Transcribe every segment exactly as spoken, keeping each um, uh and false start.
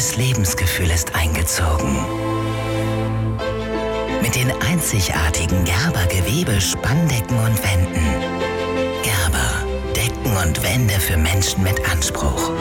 neues Lebensgefühl ist eingezogen. Mit den einzigartigen Gerber Gewebe, Spanndecken und Wänden. Gerber, Decken und Wände für Menschen mit Anspruch.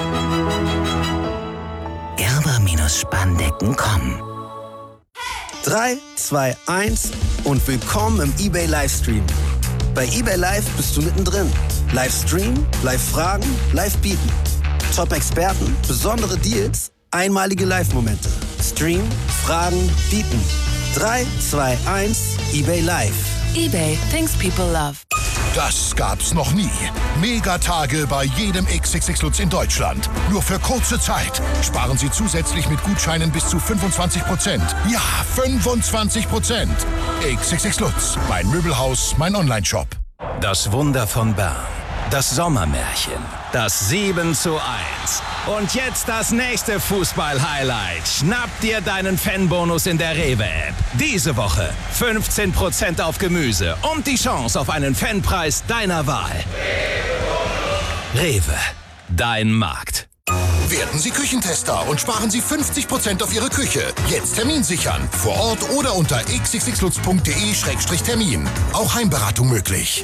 Gerber-Spandecken punkt com. drei, zwei, eins und willkommen im eBay Livestream. Bei eBay Live bist du mittendrin. Livestream, Live-Fragen, Live-Bieten. Top-Experten, besondere Deals, einmalige Live-Momente. Stream, Fragen, Bieten. drei, zwei, eins, eBay Live. eBay, things people love. Das gab's noch nie. Megatage bei jedem X X X Lutz in Deutschland. Nur für kurze Zeit. Sparen Sie zusätzlich mit Gutscheinen bis zu fünfundzwanzig Prozent. Ja, fünfundzwanzig Prozent. X X X Lutz, mein Möbelhaus, mein Onlineshop. Das Wunder von Bern. Das Sommermärchen. Das sieben zu eins. Und jetzt das nächste Fußball-Highlight. Schnapp dir deinen Fanbonus in der Rewe-App. Diese Woche fünfzehn Prozent auf Gemüse und die Chance auf einen Fanpreis deiner Wahl. Rewe, dein Markt. Werden Sie Küchentester und sparen Sie fünfzig Prozent auf Ihre Küche. Jetzt Termin sichern. Vor Ort oder unter x x x lutz punkt d e Schrägstrich Termin. Auch Heimberatung möglich.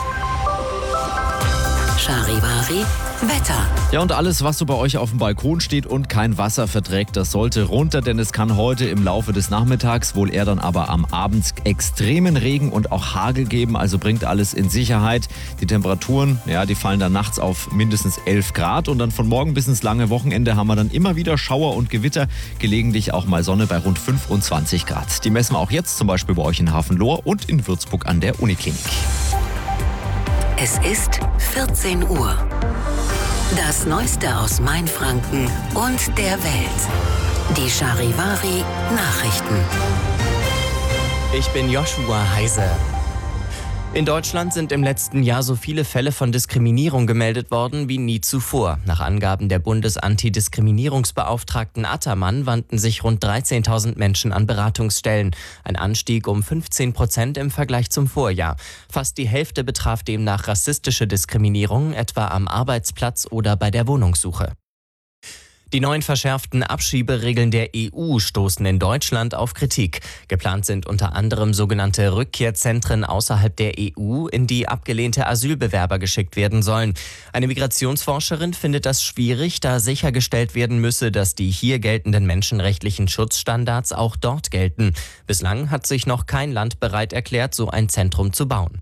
Charivari Wetter. Ja, und alles, was so bei euch auf dem Balkon steht und kein Wasser verträgt, das sollte runter, denn es kann heute im Laufe des Nachmittags, wohl eher dann aber am Abend, extremen Regen und auch Hagel geben, also bringt alles in Sicherheit. Die Temperaturen, ja, die fallen dann nachts auf mindestens elf Grad und dann von morgen bis ins lange Wochenende haben wir dann immer wieder Schauer und Gewitter, gelegentlich auch mal Sonne bei rund fünfundzwanzig Grad. Die messen wir auch jetzt zum Beispiel bei euch in Hafenlohr und in Würzburg an der Uniklinik. Es ist vierzehn Uhr. Das Neueste aus Mainfranken und der Welt. Die Charivari Nachrichten. Ich bin Joshua Heise. In Deutschland sind im letzten Jahr so viele Fälle von Diskriminierung gemeldet worden wie nie zuvor. Nach Angaben der Bundesantidiskriminierungsbeauftragten Attermann wandten sich rund dreizehntausend Menschen an Beratungsstellen. Ein Anstieg um fünfzehn Prozent im Vergleich zum Vorjahr. Fast die Hälfte betraf demnach rassistische Diskriminierung, etwa am Arbeitsplatz oder bei der Wohnungssuche. Die neuen verschärften Abschieberegeln der E U stoßen in Deutschland auf Kritik. Geplant sind unter anderem sogenannte Rückkehrzentren außerhalb der E U, in die abgelehnte Asylbewerber geschickt werden sollen. Eine Migrationsforscherin findet das schwierig, da sichergestellt werden müsse, dass die hier geltenden menschenrechtlichen Schutzstandards auch dort gelten. Bislang hat sich noch kein Land bereit erklärt, so ein Zentrum zu bauen.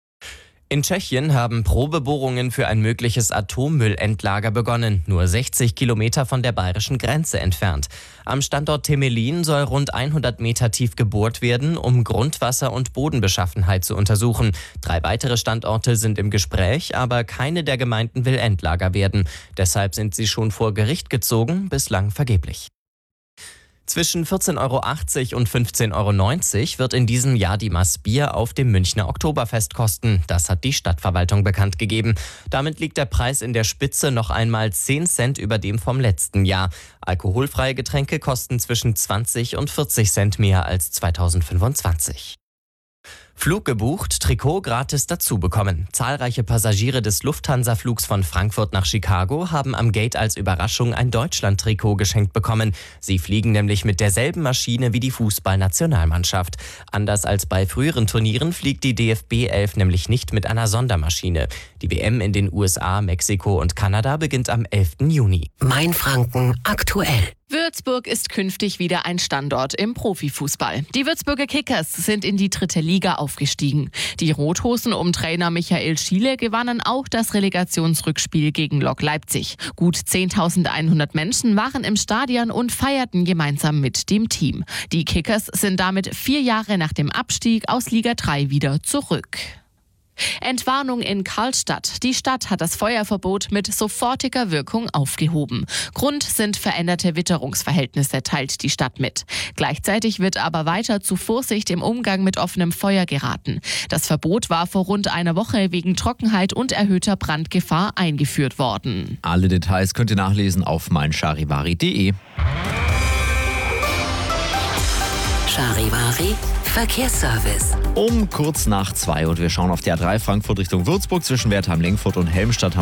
In Tschechien haben Probebohrungen für ein mögliches Atommüllendlager begonnen, nur sechzig Kilometer von der bayerischen Grenze entfernt. Am Standort Temelin soll rund hundert Meter tief gebohrt werden, um Grundwasser- und Bodenbeschaffenheit zu untersuchen. Drei weitere Standorte sind im Gespräch, aber keine der Gemeinden will Endlager werden. Deshalb sind sie schon vor Gericht gezogen, bislang vergeblich. Zwischen vierzehn Euro achtzig und fünfzehn Euro neunzig wird in diesem Jahr die Maß Bier auf dem Münchner Oktoberfest kosten. Das hat die Stadtverwaltung bekannt gegeben. Damit liegt der Preis in der Spitze noch einmal zehn Cent über dem vom letzten Jahr. Alkoholfreie Getränke kosten zwischen zwanzig und vierzig Cent mehr als zweitausendfünfundzwanzig. Flug gebucht, Trikot gratis dazu bekommen. Zahlreiche Passagiere des Lufthansa-Flugs von Frankfurt nach Chicago haben am Gate als Überraschung ein Deutschland-Trikot geschenkt bekommen. Sie fliegen nämlich mit derselben Maschine wie die Fußballnationalmannschaft. Anders als bei früheren Turnieren fliegt die D F B elf nämlich nicht mit einer Sondermaschine. Die W M in den U S A, Mexiko und Kanada beginnt am elften Juni. Mainfranken aktuell. Würzburg ist künftig wieder ein Standort im Profifußball. Die Würzburger Kickers sind in die dritte Liga aufgestiegen. Die Rothosen um Trainer Michael Schiele gewannen auch das Relegationsrückspiel gegen Lok Leipzig. Gut zehntausendeinhundert Menschen waren im Stadion und feierten gemeinsam mit dem Team. Die Kickers sind damit vier Jahre nach dem Abstieg aus Liga drei wieder zurück. Entwarnung in Karlstadt. Die Stadt hat das Feuerverbot mit sofortiger Wirkung aufgehoben. Grund sind veränderte Witterungsverhältnisse, teilt die Stadt mit. Gleichzeitig wird aber weiter zu Vorsicht im Umgang mit offenem Feuer geraten. Das Verbot war vor rund einer Woche wegen Trockenheit und erhöhter Brandgefahr eingeführt worden. Alle Details könnt ihr nachlesen auf mein charivari punkt de. Charivari Verkehrsservice. Um kurz nach zwei und wir schauen auf die A drei Frankfurt Richtung Würzburg zwischen Wertheim-Lengfurt und Helmstadt.